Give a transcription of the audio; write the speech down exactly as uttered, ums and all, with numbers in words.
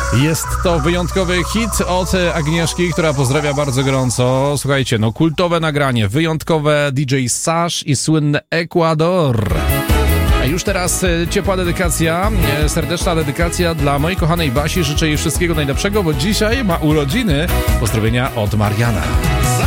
Jest to wyjątkowy hit od Agnieszki, która pozdrawia bardzo gorąco. Słuchajcie, no kultowe nagranie, wyjątkowe D J Sash i słynny Ecuador. A już teraz ciepła dedykacja, serdeczna dedykacja dla mojej kochanej Basi. Życzę jej wszystkiego najlepszego, bo dzisiaj ma urodziny. Pozdrowienia od Mariana.